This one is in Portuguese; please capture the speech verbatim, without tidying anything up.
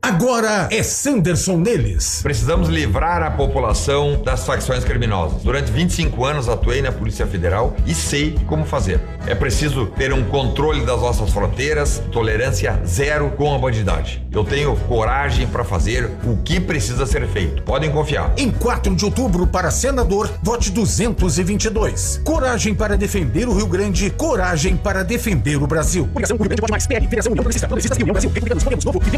Agora é Sanderson neles. Precisamos livrar a população das facções criminosas. Durante vinte e cinco anos atuei na Polícia Federal e sei como fazer. É preciso ter um controle das nossas fronteiras, tolerância zero com a bandidagem. Eu tenho coragem para fazer o que precisa ser feito. Podem confiar. Em quatro de outubro, para senador, vote duzentos e vinte e dois. Coragem para defender o Rio Grande, coragem para defender o Brasil. Coligação Rio Grande Pode Mais, P L, Federação União Progressista, Progressistas e União Brasil, Republicanos, Podemos, Novo,